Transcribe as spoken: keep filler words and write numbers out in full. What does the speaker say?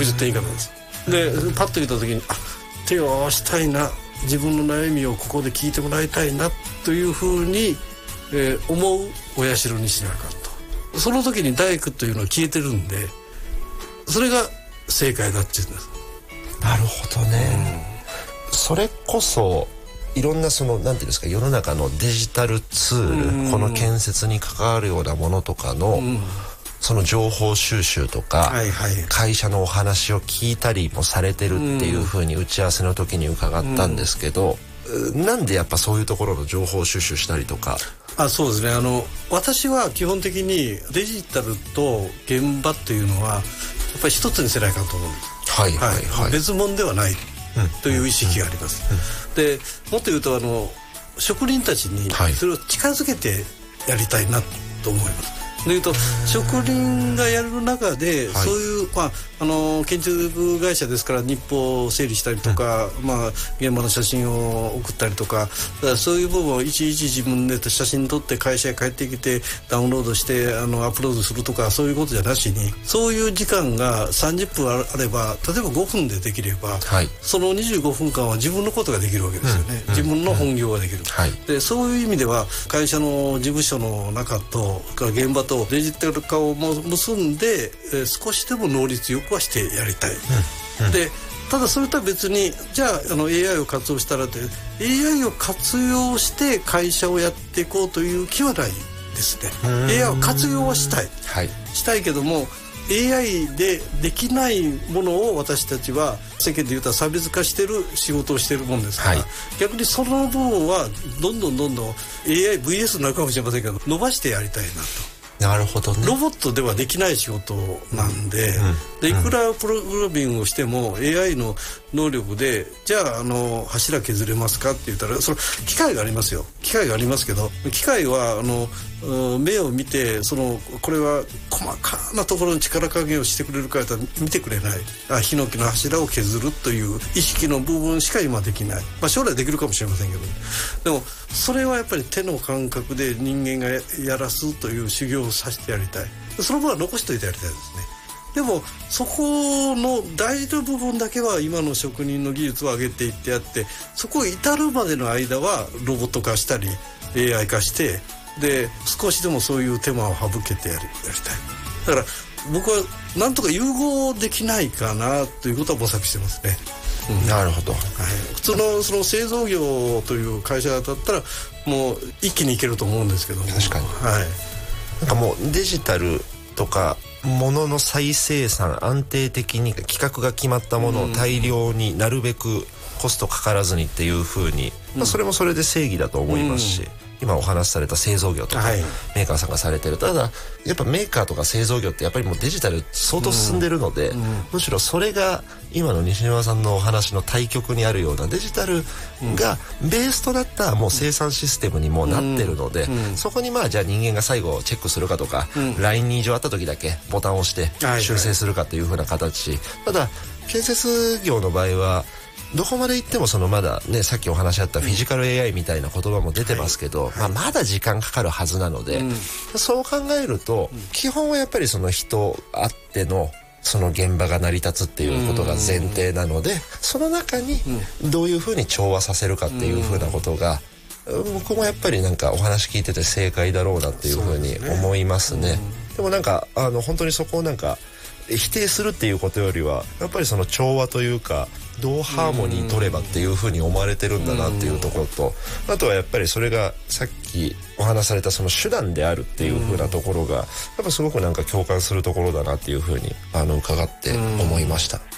くじゅってん以下なんです。でパッと見た時にあ手を合わしたいな、自分の悩みをここで聞いてもらいたいなというふうに、えー、思うお社にしなあかんと。その時に大工というのは消えてるんで、それが正解だっていうんです。 なるほどね、うん、それこそいろんなそのなんていうんですか、世の中のデジタルツール、うん、この建設に関わるようなものとかの、うん、その情報収集とか、はいはい、会社のお話を聞いたりもされてるっていうふうに打ち合わせの時に伺ったんですけど、うん、なんでやっぱそういうところの情報収集したりとか。 あ、そうですね、あの私は基本的にデジタルと現場っていうのはやっぱり一つにせないかと思うんです。はいはいはいはい、別物ではないという意識があります、うんうんうん、でもっと言うとあの職人たちにそれを近づけてやりたいなと思います。でいうと職人がやる中で、はい、そういう、まあ、あの建築会社ですから日報を整理したりとか、うん、まあ、現場の写真を送ったりとか、だからそういう部分をいちいち自分で写真撮って会社へ帰ってきてダウンロードしてあのアップロードするとか、そういうことじゃなしに、そういう時間がさんじゅっぷんあれば、例えばごふんでできれば、はい、そのにじゅうごふんかんは自分のことができるわけですよね、うん、自分の本業ができる、うんはい、でそういう意味では会社の事務所の中と現場とデジタル化を結んで、えー、少しでも能率よくはしてやりたい、うんうん、でただそれとは別にじゃあ、あの エーアイ を活用したらって エーアイ を活用して会社をやっていこうという気はないですね。 エーアイ を活用はしたい、はい、したいけども エーアイ でできないものを私たちは世間で言うと差別化してる仕事をしてるもんですから、はい、逆にその部分はどんどんどんどん エーアイブイエス になるかもしれませんけど伸ばしてやりたいなと。 なるほどね。 ロボットではできない仕事なんで、うん、でいくらプログラミングをしても エーアイ の能力でじゃあ、あの柱削れますかって言ったら、その機械がありますよ。機械がありますけど、機械はあの目を見て、そのこれは細かなところに力加減をしてくれるかと見てくれない。あ、ヒノキの柱を削るという意識の部分しか今できない。まあ、将来できるかもしれませんけど、でもそれはやっぱり手の感覚で人間がやらすという修行をさせてやりたい。その分は残しておいてやりたいですね。でもそこの大事な部分だけは今の職人の技術を上げていってやって、そこに至るまでの間はロボット化したり エーアイ 化して、で少しでもそういう手間を省けてやり、やりたい。だから僕はなんとか融合できないかなということは模索してますね。 うん、なるほど、はい、 普通のその製造業という会社だったらもう一気にいけると思うんですけども。 確かに、 はい、 なんかもうデジタルとか物の再生産、安定的に企画が決まったものを大量になるべくコストかからずにっていう風に、うん、まあ、それもそれで正義だと思いますし、うん、今お話しされた製造業とか、はい、メーカーさんがされてる。ただやっぱメーカーとか製造業ってやっぱりもうデジタル相当進んでるので、うんうん、むしろそれが今の西沼さんのお話の対極にあるようなデジタルがベースとなったもう生産システムにもなってるので、うんうん、そこにまあじゃあ人間が最後チェックするかとか、うん、ライン に異常あった時だけボタンを押して修正するかという風な形、はいはい、ただ建設業の場合はどこまで行ってもそのまだね、さっきお話あったフィジカル エーアイ みたいな言葉も出てますけど、はい、まあ、まだ時間かかるはずなので、うん、そう考えると、うん、基本はやっぱりその人あってのその現場が成り立つっていうことが前提なので、うん、その中にどういうふうに調和させるかっていうふうなことが、うん、僕もやっぱりなんかお話聞いてて正解だろうなっていうふうに思いますね。うん、でもなんかあの本当にそこをなんか否定するっていうことよりはやっぱりその調和というかどうハーモニー取ればっていう風に思われてるんだなっていうところと、あとはやっぱりそれがさっきお話されたその手段であるっていう風なところがやっぱすごくなんか共感するところだなっていう風にあの伺って思いました。